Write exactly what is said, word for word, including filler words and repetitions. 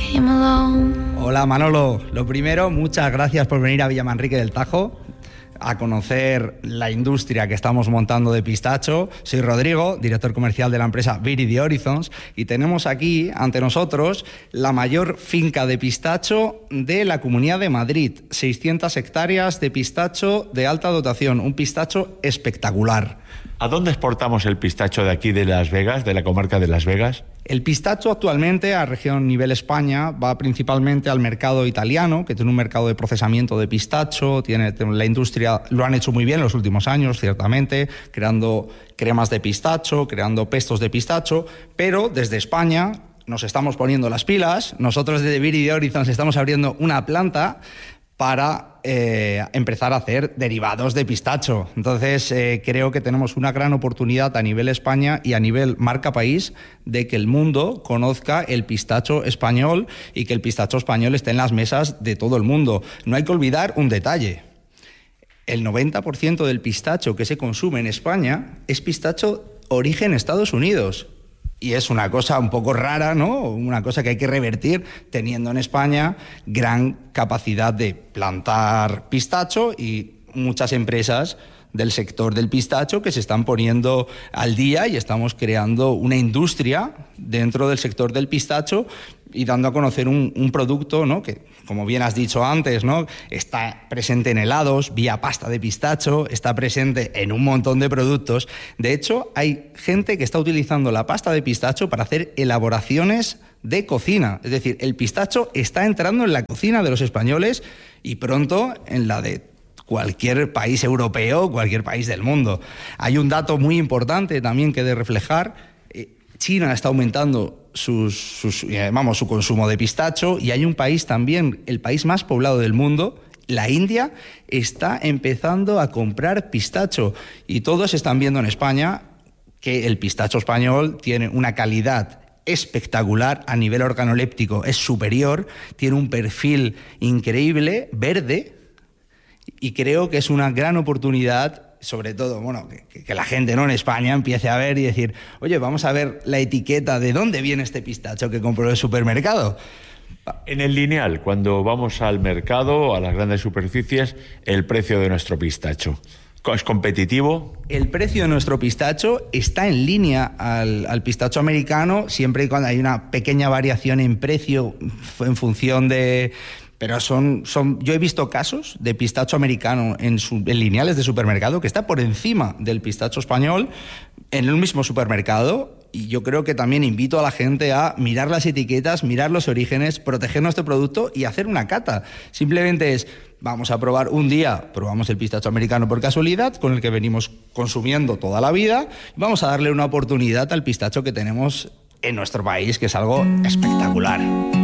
came along. Hola Manolo, lo primero, muchas gracias por venir a Villamanrique del Tajo a conocer la industria que estamos montando de pistacho. Soy Rodrigo, director comercial de la empresa Viridi Horizons, y tenemos aquí ante nosotros la mayor finca de pistacho de la Comunidad de Madrid, seiscientas hectáreas de pistacho de alta dotación, un pistacho espectacular. ¿A dónde exportamos el pistacho de aquí de Las Vegas, de la comarca de Las Vegas? El pistacho actualmente a región nivel España va principalmente al mercado italiano, que tiene un mercado de procesamiento de pistacho, tiene la industria, lo han hecho muy bien en los últimos años, ciertamente, creando cremas de pistacho, creando pestos de pistacho, pero desde España nos estamos poniendo las pilas. Nosotros desde Viridi Horizons estamos abriendo una planta para eh, empezar a hacer derivados de pistacho. Entonces, eh, creo que tenemos una gran oportunidad a nivel España y a nivel marca país de que el mundo conozca el pistacho español y que el pistacho español esté en las mesas de todo el mundo. No hay que olvidar un detalle. El noventa por ciento del pistacho que se consume en España es pistacho origen Estados Unidos. Y es una cosa un poco rara, ¿no? Una cosa que hay que revertir, teniendo en España gran capacidad de plantar pistacho y muchas empresas del sector del pistacho que se están poniendo al día, y estamos creando una industria dentro del sector del pistacho y dando a conocer un, un producto, ¿no?, que, como bien has dicho antes, ¿no?, está presente en helados, vía pasta de pistacho, está presente en un montón de productos. De hecho, hay gente que está utilizando la pasta de pistacho para hacer elaboraciones de cocina. Es decir, el pistacho está entrando en la cocina de los españoles y pronto en la de cualquier país europeo, cualquier país del mundo. Hay un dato muy importante también que he de reflejar. China está aumentando sus, sus, vamos, su consumo de pistacho, y hay un país también, el país más poblado del mundo, la India, está empezando a comprar pistacho, y todos están viendo en España que el pistacho español tiene una calidad espectacular a nivel organoléptico, es superior, tiene un perfil increíble, verde, y creo que es una gran oportunidad, sobre todo, bueno, que, que la gente, ¿no?, en España empiece a ver y decir, oye, vamos a ver la etiqueta de dónde viene este pistacho que compro en el supermercado. En el lineal, cuando vamos al mercado, a las grandes superficies, el precio de nuestro pistacho, ¿es competitivo? El precio de nuestro pistacho está en línea al, al pistacho americano, siempre y cuando hay una pequeña variación en precio en función de... Pero son, son, yo he visto casos de pistacho americano en, su, en lineales de supermercado que está por encima del pistacho español en el mismo supermercado, y yo creo que también invito a la gente a mirar las etiquetas, mirar los orígenes, proteger nuestro producto y hacer una cata. Simplemente es, vamos a probar un día, probamos el pistacho americano por casualidad, con el que venimos consumiendo toda la vida, y vamos a darle una oportunidad al pistacho que tenemos en nuestro país, que es algo espectacular.